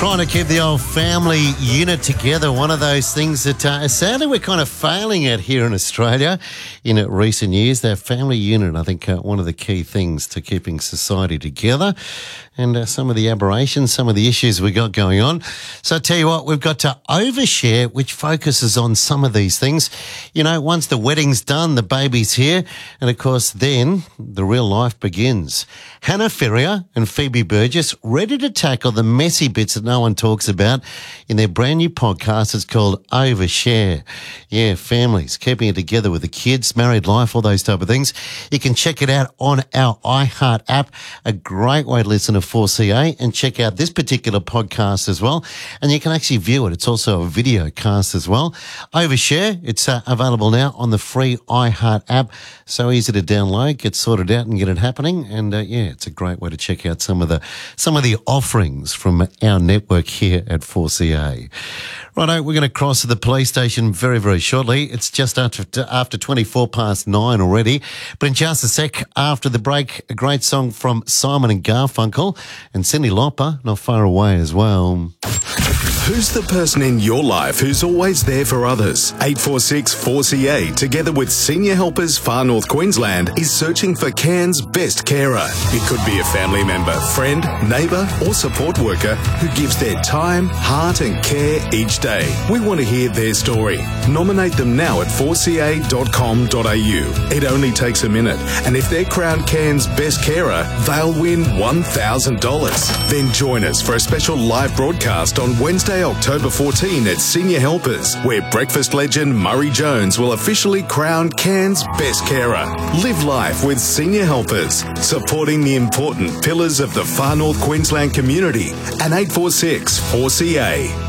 Trying to keep the old family unit together, one of those things that sadly we're kind of failing at here in Australia in recent years. That family unit, I think, one of the key things to keeping society together, and some of the aberrations, some of the issues we got going on. So I tell you what, we've got to Overshare, which focuses on some of these things. You know, once the wedding's done, the baby's here, and of course then the real life begins. Hannah Ferrier and Phoebe Burgess ready to tackle the messy bits that no one talks about in their brand new podcast. It's called Overshare. Yeah, families, keeping it together with the kids, married life, all those type of things. You can check it out on our iHeart app, a great way to listen to 4CA, and check out this particular podcast as well. And you can actually view it. It's also a video cast as well. Overshare, it's available now on the free iHeart app. So easy to download, get sorted out and get it happening. And yeah, it's a great way to check out some of the offerings from our network here at 4CA. Righto, we're going to cross to the police station very, very shortly. It's just after 24 past 9 already. But in just a sec after the break, a great song from Simon and Garfunkel and Cyndi Lauper, not far away as well. Who's the person in your life who's always there for others? 846 4CA, together with Senior Helpers Far North Queensland, is searching for Cairns' best carer. It could be a family member, friend, neighbour or support worker who gives their time, heart and care each day. We want to hear their story. Nominate them now at 4ca.com.au. It only takes a minute, and if they're crowned Cairns' best carer, they'll win $1,000. Then join us for a special live broadcast on Wednesday, October 14 at Senior Helpers, where breakfast legend Murray Jones will officially crown Cairns' best carer. Live life with Senior Helpers, supporting the important pillars of the Far North Queensland community. And 846 4CA.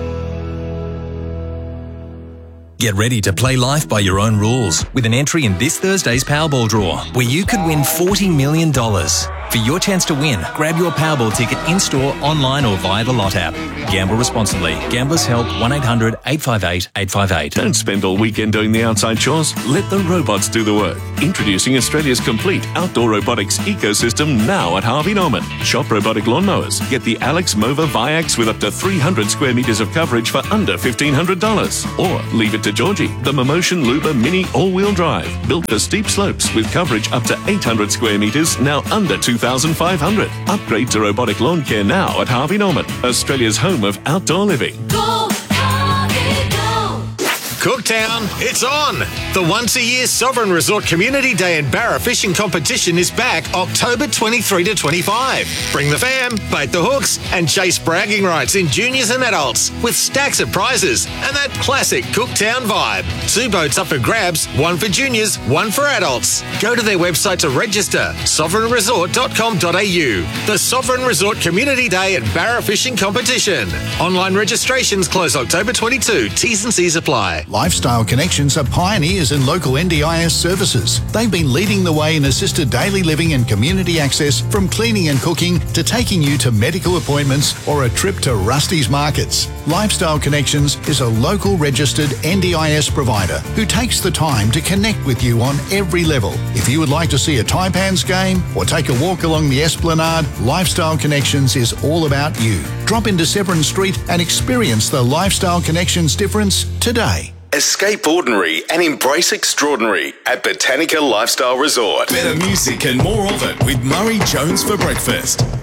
Get ready to play life by your own rules with an entry in this Thursday's Powerball draw, where you could win $40 million. For your chance to win, grab your Powerball ticket in-store, online or via the Lot app. Gamble responsibly. Gamblers Help 1-800-858-858. Don't spend all weekend doing the outside chores. Let the robots do the work. Introducing Australia's complete outdoor robotics ecosystem now at Harvey Norman. Shop robotic lawnmowers. Get the Alex Mova Viax with up to 300 square metres of coverage for under $1,500. Or leave it to Georgie, the Momotion Luba Mini all-wheel drive. Built for steep slopes with coverage up to 800 square metres, now under $2,500. Upgrade to robotic lawn care now at Harvey Norman, Australia's home of outdoor living. Go, Harvey, go! Cooktown, it's on! The once-a-year Sovereign Resort Community Day and Barra Fishing Competition is back October 23 to 25. Bring the fam, bait the hooks, and chase bragging rights in juniors and adults with stacks of prizes and that classic Cooktown vibe. 2 boats up for grabs, 1 for juniors, 1 for adults. Go to their website to register, sovereignresort.com.au. The Sovereign Resort Community Day and Barra Fishing Competition. Online registrations close October 22. T's and C's apply. Lifestyle Connections are pioneers in local NDIS services. They've been leading the way in assisted daily living and community access, from cleaning and cooking to taking you to medical appointments or a trip to Rusty's Markets. Lifestyle Connections is a local registered NDIS provider who takes the time to connect with you on every level. If you would like to see a Taipans game or take a walk along the Esplanade, Lifestyle Connections is all about you. Drop into Severn Street and experience the Lifestyle Connections difference today. Escape ordinary and embrace extraordinary at Botanica Lifestyle Resort. Better music and more of it with Murray Jones for breakfast.